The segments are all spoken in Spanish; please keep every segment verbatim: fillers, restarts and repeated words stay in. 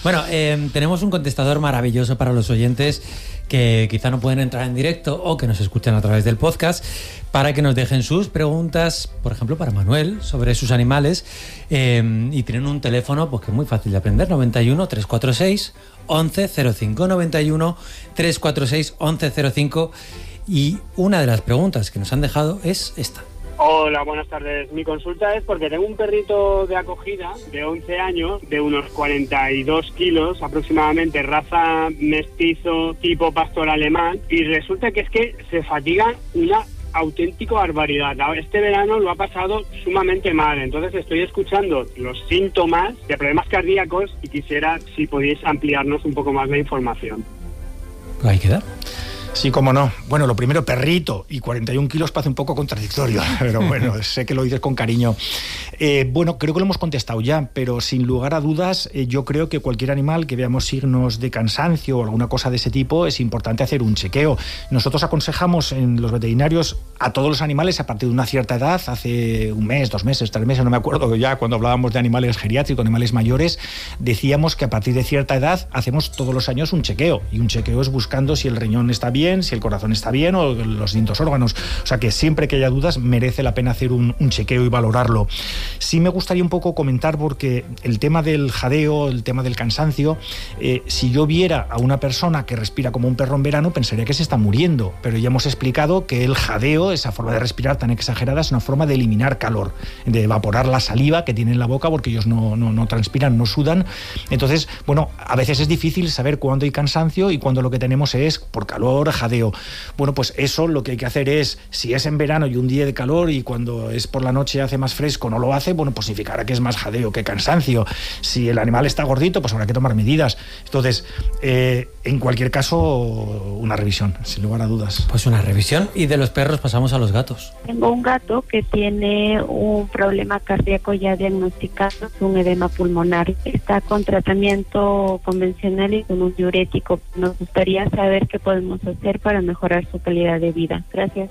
Bueno, eh, tenemos un contestador maravilloso para los oyentes que quizá no pueden entrar en directo o que nos escuchan a través del podcast, para que nos dejen sus preguntas, por ejemplo, para Manuel, sobre sus animales. Eh, y tienen un teléfono pues que es muy fácil de aprender, noventa y uno, trescientos cuarenta y seis, once cero cinco, noventa y uno, trescientos cuarenta y seis, once cero cinco. Y una de las preguntas que nos han dejado es esta. Hola, buenas tardes. Mi consulta es porque tengo un perrito de acogida de once años, de unos cuarenta y dos kilos aproximadamente, raza mestizo tipo pastor alemán, y resulta que es que se fatiga una auténtica barbaridad. Este verano lo ha pasado sumamente mal, entonces estoy escuchando los síntomas de problemas cardíacos y quisiera si podéis ampliarnos un poco más la información. Ahí queda. Sí, cómo no. Bueno, lo primero, perrito, y cuarenta y un kilos parece un poco contradictorio, pero bueno, sé que lo dices con cariño. Eh, bueno, creo que lo hemos contestado ya, pero sin lugar a dudas, eh, yo creo que cualquier animal que veamos signos de cansancio o alguna cosa de ese tipo, es importante hacer un chequeo. Nosotros aconsejamos en los veterinarios a todos los animales a partir de una cierta edad, hace un mes, dos meses, tres meses, no me acuerdo ya, cuando hablábamos de animales geriátricos, animales mayores, decíamos que a partir de cierta edad hacemos todos los años un chequeo, y un chequeo es buscando si el riñón está bien, si el corazón está bien o los distintos órganos. O sea que siempre que haya dudas merece la pena hacer un, un chequeo y valorarlo. Sí me gustaría un poco comentar, porque el tema del jadeo, el tema del cansancio, eh, si yo viera a una persona que respira como un perro en verano, pensaría que se está muriendo, pero ya hemos explicado que el jadeo, esa forma de respirar tan exagerada, es una forma de eliminar calor, de evaporar la saliva que tienen en la boca, porque ellos no, no, no transpiran, no sudan. Entonces, bueno, a veces es difícil saber cuándo hay cansancio y cuándo lo que tenemos es por calor, jadeo. Bueno, pues eso lo que hay que hacer es, si es en verano y un día de calor y cuando es por la noche hace más fresco no lo hace, bueno, pues significará que es más jadeo que cansancio. Si el animal está gordito, pues habrá que tomar medidas. Entonces, eh, en cualquier caso, una revisión, sin lugar a dudas. Pues una revisión, y de los perros pasamos a los gatos. Tengo un gato que tiene un problema cardíaco ya diagnosticado, un edema pulmonar. Está con tratamiento convencional y con un diurético. Nos gustaría saber qué podemos hacer para mejorar su calidad de vida. Gracias.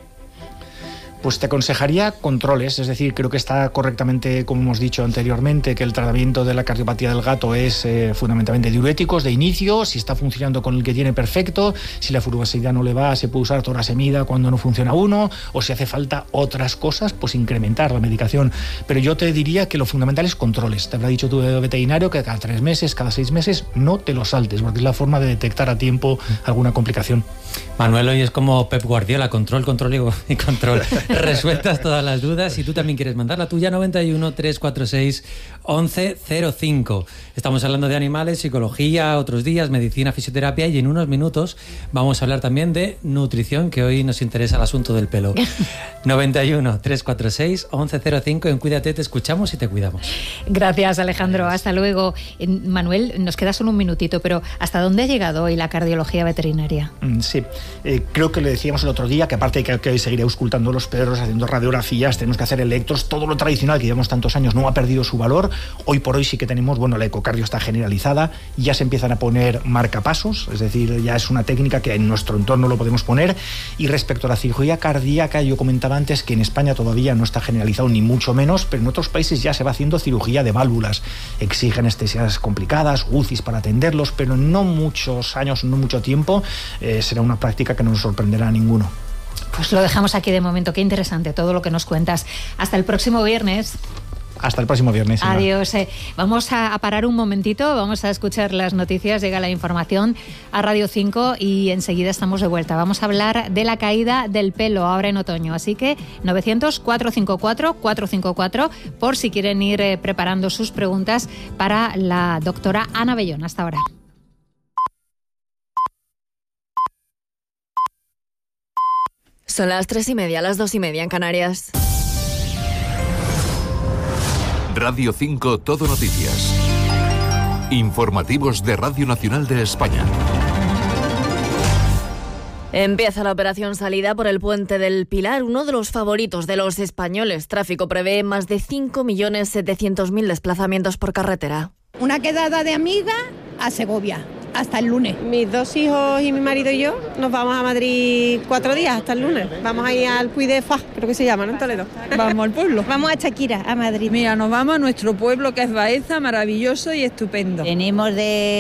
Pues te aconsejaría controles, es decir, creo que está correctamente, como hemos dicho anteriormente, que el tratamiento de la cardiopatía del gato es eh, fundamentalmente diuréticos de inicio. Si está funcionando con el que tiene, perfecto. Si la furosемida no le va, se puede usar torasemida cuando no funciona uno, o si hace falta otras cosas, pues incrementar la medicación. Pero yo te diría que lo fundamental es controles. Te habrá dicho tu veterinario que cada tres meses, cada seis meses, no te lo saltes, porque es la forma de detectar a tiempo alguna complicación. Manuel hoy es como Pep Guardiola, control, control y control. Resueltas todas las dudas. Si tú también quieres mandar la tuya, noventa y uno, trescientos cuarenta y seis, once cero cinco. Estamos hablando de animales, psicología, otros días, medicina, fisioterapia, y en unos minutos vamos a hablar también de nutrición, que hoy nos interesa el asunto del pelo. noventa y uno, trescientos cuarenta y seis, once cero cinco. En Cuídate te escuchamos y te cuidamos. Gracias, Alejandro. Hasta luego. Manuel, nos queda solo un minutito, pero ¿hasta dónde ha llegado hoy la cardiología veterinaria? Sí, eh, creo que le decíamos el otro día que aparte de que, que hoy seguiré auscultando los perros, haciendo radiografías, tenemos que hacer electros, todo lo tradicional que llevamos tantos años no ha perdido su valor. Hoy por hoy sí que tenemos, bueno, la ecocardio está generalizada, ya se empiezan a poner marcapasos, es decir, ya es una técnica que en nuestro entorno lo podemos poner. Y respecto a la cirugía cardíaca, yo comentaba antes que en España todavía no está generalizado, ni mucho menos, pero en otros países ya se va haciendo cirugía de válvulas. Exige anestesias complicadas, U C Is para atenderlos, pero en no muchos años, no mucho tiempo, eh, será una práctica que no nos sorprenderá a ninguno. Pues lo dejamos aquí de momento. Qué interesante todo lo que nos cuentas. Hasta el próximo viernes. Hasta el próximo viernes. Eva. Adiós. Eh, vamos a, a parar un momentito, vamos a escuchar las noticias, llega la información a Radio cinco y enseguida estamos de vuelta. Vamos a hablar de la caída del pelo ahora en otoño, así que novecientos, cuatrocientos cincuenta y cuatro, cuatrocientos cincuenta y cuatro por si quieren ir eh, preparando sus preguntas para la doctora Ana Bellón. Hasta ahora. Son las tres y media, las dos y media en Canarias. Radio cinco Todo Noticias. Informativos de Radio Nacional de España. Empieza la operación salida por el Puente del Pilar, uno de los favoritos de los españoles. Tráfico prevé más de cinco millones setecientos mil desplazamientos por carretera. Una quedada de amiga a Segovia. Hasta el lunes. Mis dos hijos y mi marido y yo nos vamos a Madrid cuatro días hasta el lunes. Vamos a ir al Puy de Faz, creo que se llama, ¿no? En Toledo. Vamos al pueblo. Vamos a Shakira, a Madrid. Mira, nos vamos a nuestro pueblo que es Baeza, maravilloso y estupendo. Venimos de